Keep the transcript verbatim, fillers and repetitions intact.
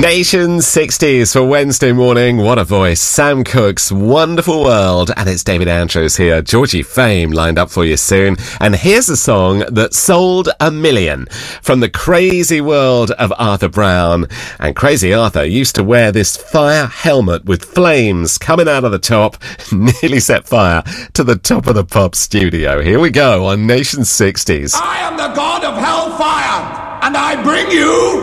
Nation sixties for Wednesday morning. What a voice. Sam Cooke's Wonderful World. And it's David Andrews here. Georgie Fame lined up for you soon. And here's a song that sold a million from the crazy world of Arthur Brown. And Crazy Arthur used to wear this fire helmet with flames coming out of the top, nearly set fire to the top of the pop studio. Here we go on Nation sixties. I am the god of hellfire, and I bring you